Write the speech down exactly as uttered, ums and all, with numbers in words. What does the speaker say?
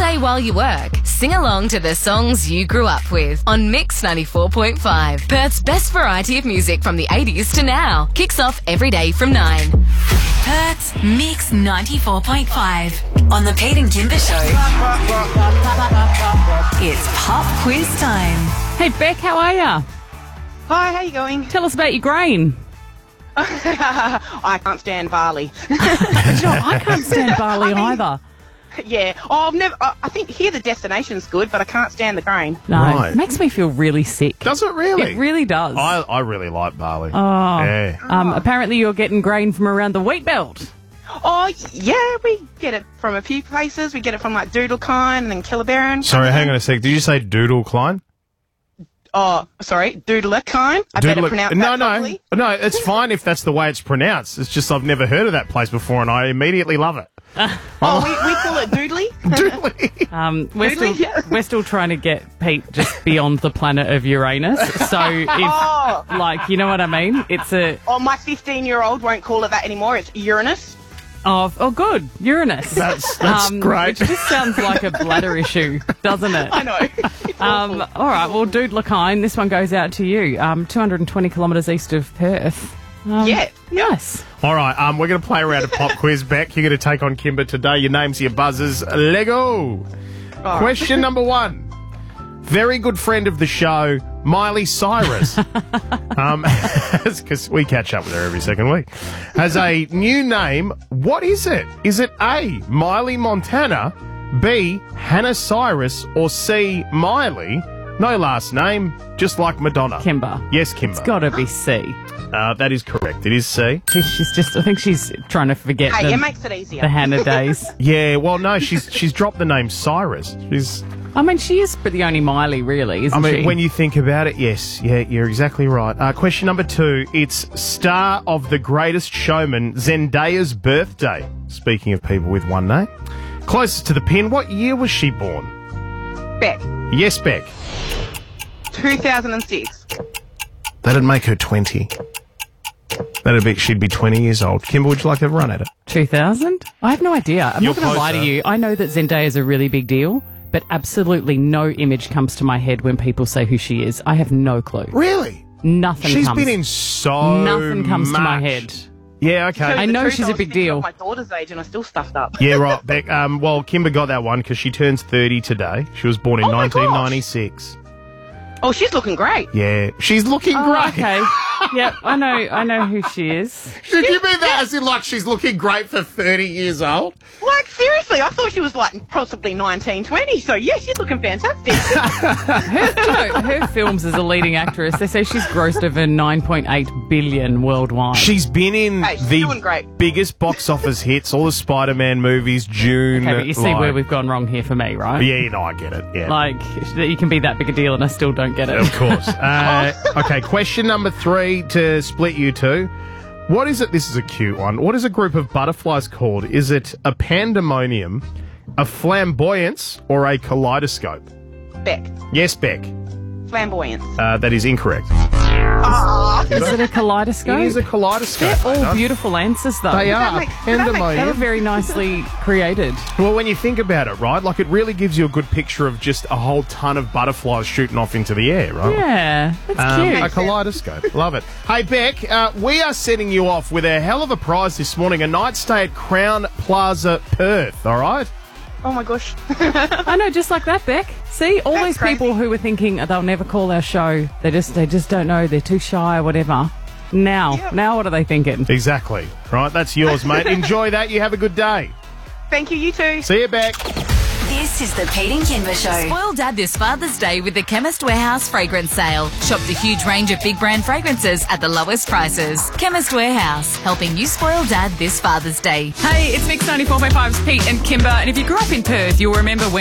play while you work. Sing along to the songs you grew up with on Mix ninety-four point five. Perth's best variety of music from the eighties to now. Kicks off every day from nine. Perth's Mix ninety-four point five on the Pete and Kimber Show. It's pop quiz time. Hey, Beck, how are ya? Hi, how you going? Tell us about your grain. I can't stand barley. No, I can't stand barley I mean, either. Yeah. Oh, I've never. I I think here the destination's good, but I can't stand the grain. No, Right. it makes me feel really sick. Does it really? It really does. I, I really like barley. oh, Yeah. um, apparently you're getting grain from around the wheat belt. Oh, yeah, we get it from a few places. We get it from like Doodlekine and then Killabarron. Sorry, hang on a sec. Did you say Doodle Klein? Oh, sorry, Doodlekine. I better Doodle- pronounce no, that no, properly. no. It's fine if that's the way it's pronounced. It's just I've never heard of that place before, and I immediately love it. Oh, we, we call it Doodly. Doodly. Um, we're, Really? still, Yeah. we're still trying to get Pete just beyond the planet of Uranus. So, if, Oh. like, you know what I mean? It's a... Oh, my fifteen-year-old won't call it that anymore. It's Uranus. Oh, oh good, Uranus. That's that's um, great. Which just sounds like a bladder issue, doesn't it? I know. It's Um, awful. all right, well, Dude Lakine, this one goes out to you. Um, two hundred twenty kilometres east of Perth. Um, Yeah. Nice. All right, um, we're going to play around a pop quiz. Beck, you're going to take on Kimber today. Your name's your buzzers. Lego. Oh. Question number one. Very good friend of the show, Miley Cyrus, um, because we catch up with her every second week, has a new name. What is it? Is it A, Miley Montana, B, Hannah Cyrus, or C, Miley? No last name, just like Madonna. Kimber. Yes, Kimber. It's got to be C. Uh, that is correct. It is C. She's just, I think she's trying to forget Hey, the, it makes it easier. the Hannah days. Yeah, well, no, she's she's dropped the name Cyrus. She's. I mean, she is but the only Miley, really, isn't I mean, she? when you think about it, yes, yeah, you're exactly right. Uh, question number two. It's star of The Greatest Showman, Zendaya's birthday. Speaking of people with one name. Closest to the pin, what year was she born? Beck, Yes, Beck. two thousand six. That'd make her twenty. That'd be, she'd be twenty years old. Kimber, would you like to have a run at it? two thousand? I have no idea. I'm You're not going to lie to closer. you. I know that Zendaya is a really big deal, but absolutely no image comes to my head when people say who she is. I have no clue. Really? Nothing She's comes. been in so Nothing comes to my much. head. Yeah, okay. I The know truth, she's a was big thinking deal. of my daughter's age, and I still stuffed up. Yeah, right, Beck. Um, well, Kimber got that one because she turns thirty today. She was born in Oh my gosh. nineteen ninety-six. Oh, she's looking great. Yeah, she's looking Oh, great. okay. Yep, I know. I know who she is. Did you mean that as in like she's looking great for thirty years old? Like, seriously, I thought she was like possibly nineteen, twenty. So, yeah, she's looking fantastic. Her, no, her films as a leading actress, they say she's grossed over nine point eight billion worldwide. She's been in Hey, she's doing the great. biggest box office hits, all the Spider-Man movies, June. Okay, but you see like- where we've gone wrong here for me, right? Yeah, you know, I get it. Yeah. Like, that you can be that big a deal and I still don't get it. Of course. Uh, okay, question number three to split you two. What is it? This is a cute one. What is a group of butterflies called? Is it a pandemonium, a flamboyance, or a kaleidoscope? Beck, Yes, Beck. flamboyance. Uh, that is incorrect. Is it a kaleidoscope? It is a kaleidoscope. They're all mate. beautiful answers, though. They that are. make- does that make They were Pandemonium. very nicely created. Well, when you think about it, right, like it really gives you a good picture of just a whole ton of butterflies shooting off into the air, right? Yeah, that's Um, cute. a kaleidoscope. Love it. Hey, Beck, uh, we are setting you off with a hell of a prize this morning, a night stay at Crown Plaza, Perth, all right? Oh, my gosh. I know, just like that, Beck. See, all That's these crazy. people who were thinking oh, they'll never call our show, they just they just don't know, they're too shy or whatever. Now, Yeah. now what are they thinking? Exactly. Right, that's yours, mate. Enjoy that. You have a good day. Thank you, you too. See you, Beck. This is the Pete and Kimber Show. Spoil Dad this Father's Day with the Chemist Warehouse fragrance sale. Shop the huge range of big brand fragrances at the lowest prices. Chemist Warehouse, helping you spoil Dad this Father's Day. Hey, it's Mix ninety-four point five's Pete and Kimber, and if you grew up in Perth, you'll remember when